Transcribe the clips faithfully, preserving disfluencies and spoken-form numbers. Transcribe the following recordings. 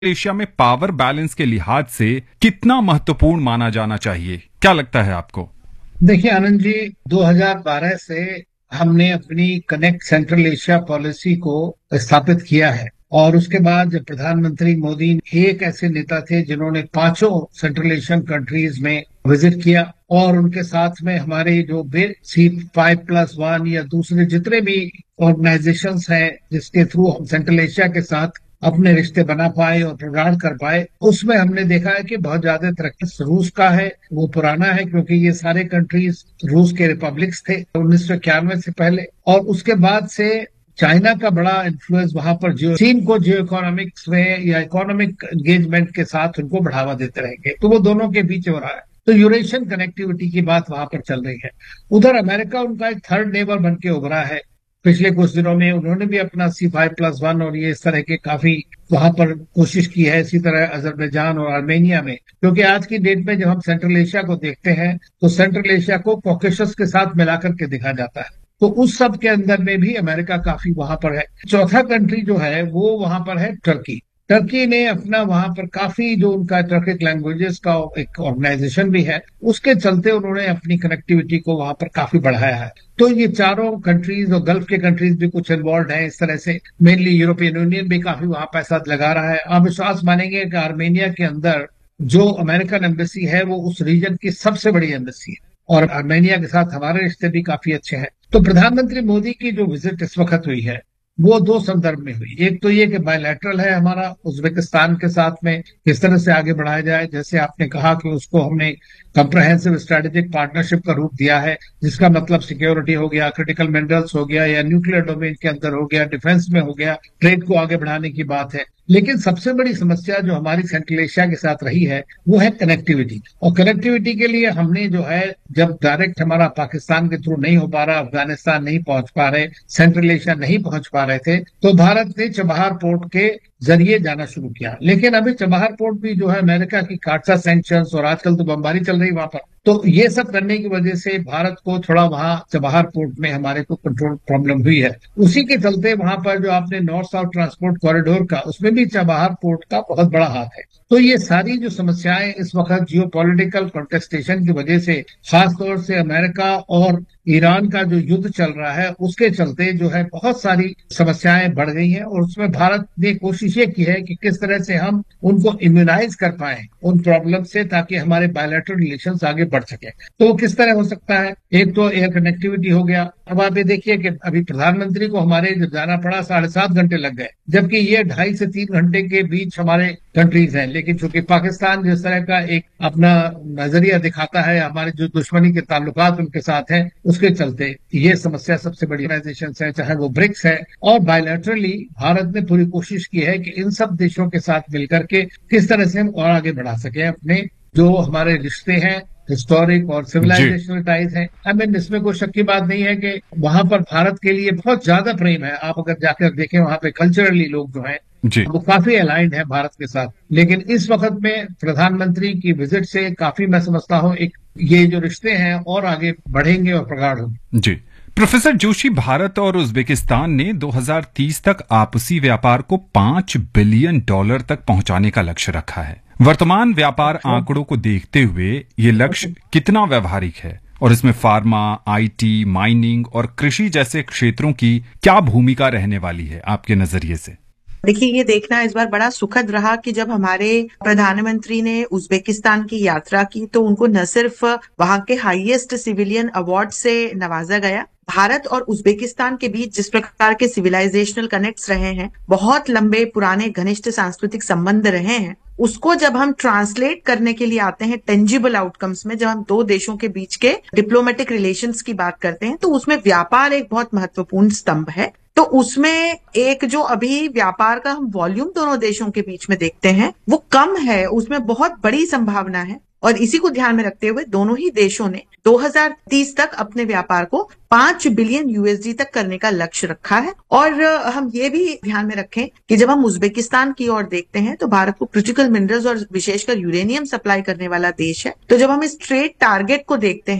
Asia में power balance के लिहाज से कितना महत्वपूर्ण माना जाना चाहिए, क्या लगता है आपको? देखिए आनंद जी, दो हज़ार बारह से हमने अपनी कनेक्ट सेंट्रल एशिया पॉलिसी को स्थापित किया है और उसके बाद जब प्रधानमंत्री मोदी एक ऐसे नेता थे जिन्होंने पांचों सेंट्रल एशियन कंट्रीज में विजिट किया और उनके साथ में हमारे जो सी फाइव प्लस वन या दूसरे जितने भी ऑर्गेनाइजेशंस हैं जिसके थ्रू हम सेंट्रल एशिया के साथ अपने रिश्ते बना पाए और प्रगाढ़ कर पाए, उसमें हमने देखा है कि बहुत ज्यादा तरक्की रूस का है। वो पुराना है क्योंकि ये सारे कंट्रीज रूस के रिपब्लिक्स थे उन्नीस सौ इक्यानवे से पहले, और उसके बाद से चाइना का बड़ा इन्फ्लुएंस वहां पर जियो चीन को जियो इकोनॉमिक्स में या इकोनॉमिक एंगेजमेंट के साथ उनको बढ़ावा देते रहेंगे, तो वो दोनों के बीच हो रहा है। तो यूरेशियन कनेक्टिविटी की बात वहां पर चल रही है। उधर अमेरिका उनका एक थर्ड नेबर बन के उभरा है। पिछले कुछ दिनों में उन्होंने भी अपना सी फाइव प्लस वन और ये इस तरह के काफी वहां पर कोशिश की है, इसी तरह अजरबैजान और आर्मेनिया में। क्योंकि आज की डेट में जब हम सेंट्रल एशिया को देखते हैं तो सेंट्रल एशिया को कॉकेशस के साथ मिलाकर के देखा जाता है, तो उस सब के अंदर में भी अमेरिका काफी वहां पर है। चौथा कंट्री जो है वो वहां पर है टर्की। टर्की ने अपना वहां पर काफी जो उनका टर्किक लैंग्वेजेस का एक ऑर्गेनाइजेशन भी है, उसके चलते उन्होंने अपनी कनेक्टिविटी को वहां पर काफी बढ़ाया है। तो ये चारों कंट्रीज और गल्फ के कंट्रीज भी कुछ इन्वॉल्व हैं इस तरह से। मेनली यूरोपियन यूनियन भी काफी वहां पैसा लगा रहा है। आप विश्वास मानेंगे कि आर्मेनिया के अंदर जो अमेरिकन एम्बेसी है वो उस रीजन की सबसे बड़ी एम्बेसी है और आर्मेनिया के साथ हमारे रिश्ते भी काफी अच्छे हैं। तो प्रधानमंत्री मोदी की जो विजिट इस वक्त हुई है वो दो संदर्भ में हुई। एक तो ये कि बायलैटरल है हमारा उज्बेकिस्तान के साथ में किस तरह से आगे बढ़ाया जाए, जैसे आपने कहा कि उसको हमने कंप्रहेंसिव स्ट्रेटेजिक पार्टनरशिप का रूप दिया है, जिसका मतलब सिक्योरिटी हो गया, क्रिटिकल मिनरल्स हो गया, या न्यूक्लियर डोमेन के अंदर हो गया, डिफेंस में हो गया, ट्रेड को आगे बढ़ाने की बात है। लेकिन सबसे बड़ी समस्या जो हमारी सेंट्रल एशिया के साथ रही है वो है कनेक्टिविटी। और कनेक्टिविटी के लिए हमने जो है, जब डायरेक्ट हमारा पाकिस्तान के थ्रू नहीं हो पा रहा, अफगानिस्तान नहीं पहुंच पा रहे, सेंट्रल एशिया नहीं पहुंच पा रहे थे, तो भारत ने चबहार पोर्ट के जरिए जाना शुरू किया। लेकिन अभी चबहार पोर्ट भी जो है अमेरिका की काटसा सैंक्शंस और आजकल तो बमबारी चल रही वहां पर, तो ये सब करने की वजह से भारत को थोड़ा वहां चबहार पोर्ट में हमारे को कंट्रोल प्रॉब्लम हुई है। उसी के चलते वहां पर जो आपने नॉर्थ साउथ ट्रांसपोर्ट कॉरिडोर का, उसमें भी चबहार पोर्ट का बहुत बड़ा हाथ है। तो ये सारी जो समस्याएं इस वक्त जियो पॉलिटिकल कॉन्टेस्टेशन की वजह से, खासतौर से अमेरिका और ईरान का जो युद्ध चल रहा है उसके चलते जो है बहुत सारी समस्याएं बढ़ गई हैं। और उसमें भारत ने कोशिश ये की है कि किस तरह से हम उनको इम्यूनाइज कर पाए उन प्रॉब्लम से, ताकि हमारे बायलैटरल रिलेशंस आगे बढ़ सके। तो वो किस तरह हो सकता है? एक तो एयर कनेक्टिविटी हो गया। अब आप ये देखिए कि अभी प्रधानमंत्री को हमारे जब जाना पड़ा साढ़े सात घंटे लग गए, जबकि ये ढाई से तीन घंटे के बीच हमारे कंट्रीज हैं। लेकिन चूंकि पाकिस्तान जिस तरह का एक अपना नजरिया दिखाता है, हमारे जो दुश्मनी के ताल्लुकात उनके साथ हैं, उसके चलते ये समस्या सबसे बड़ी ऑर्गेनाइजेशन है, चाहे वो ब्रिक्स है। और बायलैटरली भारत ने पूरी कोशिश की है कि इन सब देशों के साथ मिलकर के किस तरह से हम और आगे बढ़ा सके अपने जो हमारे रिश्ते हैं, हिस्टोरिक और सिविलाइजेशनल टाइज हैं। आई मीन इसमें कोई शक की बात नहीं है कि वहां पर भारत के लिए बहुत ज्यादा प्रेम है। आप अगर जाकर देखें वहां पे कल्चरली लोग जो हैं जी वो काफी अलाइंड है भारत के साथ। लेकिन इस वक्त में प्रधानमंत्री की विजिट से काफी, मैं समझता हूँ, एक ये जो रिश्ते हैं और आगे बढ़ेंगे और प्रगाढ़ होंगे। जी प्रोफेसर जोशी, भारत और उज्बेकिस्तान ने दो हज़ार तीस तक आपसी व्यापार को पांच बिलियन डॉलर तक पहुंचाने का लक्ष्य रखा है। वर्तमान व्यापार आंकड़ों को देखते हुए ये लक्ष्य कितना व्यवहारिक है और इसमें फार्मा, आईटी, माइनिंग और कृषि जैसे क्षेत्रों की क्या भूमिका रहने वाली है आपके नजरिए से? देखिए, ये देखना इस बार बड़ा सुखद रहा कि जब हमारे प्रधानमंत्री ने उज्बेकिस्तान की यात्रा की तो उनको न सिर्फ वहां के हाईएस्ट सिविलियन अवार्ड से नवाजा गया, भारत और उज्बेकिस्तान के बीच जिस प्रकार के सिविलाइजेशनल कनेक्ट्स रहे हैं, बहुत लंबे पुराने घनिष्ठ सांस्कृतिक संबंध रहे हैं, उसको जब हम ट्रांसलेट करने के लिए आते हैं टेंजिबल आउटकम्स में, जब हम दो देशों के बीच के डिप्लोमेटिक रिलेशंस की बात करते हैं, तो उसमें व्यापार एक बहुत महत्वपूर्ण स्तंभ है। तो उसमें एक जो अभी व्यापार का हम वॉल्यूम दोनों देशों के बीच में देखते हैं वो कम है, उसमें बहुत बड़ी संभावना है। और इसी को ध्यान में रखते हुए दोनों ही देशों ने दो हज़ार तीस तक अपने व्यापार को पांच बिलियन यूएसडी तक करने का लक्ष्य रखा है। और हम ये भी ध्यान में रखें कि जब हम उज्बेकिस्तान की ओर देखते हैं तो भारत को क्रिटिकल मिनरल्स और विशेषकर यूरेनियम सप्लाई करने वाला देश है। तो जब हम इस ट्रेड टारगेट को देखते हैं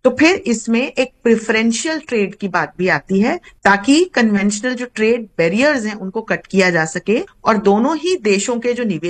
तो फिर इसमें एक प्रिफरेंशियल ट्रेड की बात भी आती है, ताकि कन्वेंशनल जो ट्रेड बैरियर्स हैं उनको कट किया जा सके और दोनों ही देशों के जो निवेश